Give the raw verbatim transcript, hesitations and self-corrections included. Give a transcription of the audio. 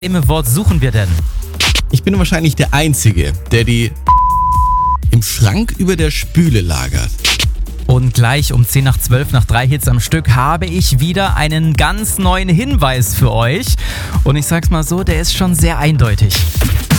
Welches Wort suchen wir denn? Ich bin wahrscheinlich der Einzige, der die im Schrank über der Spüle lagert. Und gleich um zehn nach zwölf nach drei Hits am Stück habe ich wieder einen ganz neuen Hinweis für euch. Und ich sag's mal so, der ist schon sehr eindeutig.